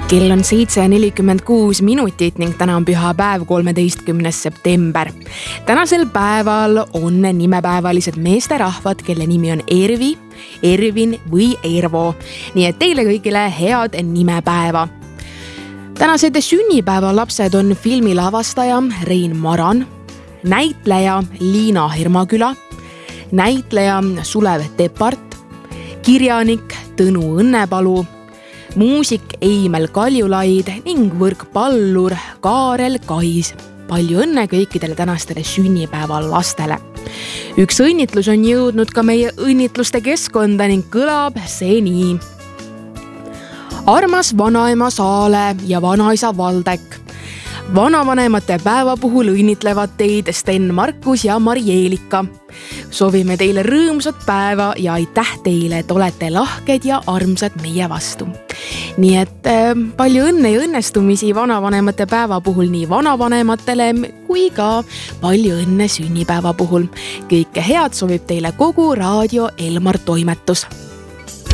Kell on 7:46 ning täna on pühapäev, 13. september. Tänasel päeval on nimepäevalised meesterahvad, kelle nimi on Ervi, Ervin või Ervo. Nii et teile kõigile head nimepäeva. Tänased sünnipäevalapsed on filmilavastaja Rein Maran, näitleja Liina Hermaküla, näitleja Sulev Tepart, kirjanik Tõnu Õnnepalu, muusik Eimel Kaljulaid ning võrkpallur Kaarel Kais. Palju õnne kõikidele tänastele sünnipäevalastele. Üks õnnitlus on jõudnud ka meie õnnitluste keskkonda ning kõlab see nii. Armas vanaema Saale ja vanaisa Valdek. Vanavanemate päeva puhul õnnitlevad teid Sten Markus ja Marjeelika. Soovime teile rõõmsat päeva ja aitäh teile, et olete lahked ja armsad meie vastu. Nii et palju õnne ja õnnestumisi vanavanemate päeva puhul nii vanavanematele kui ka palju õnne sünnipäeva puhul. Kõike head soovib teile kogu Raadio Elmar toimetus.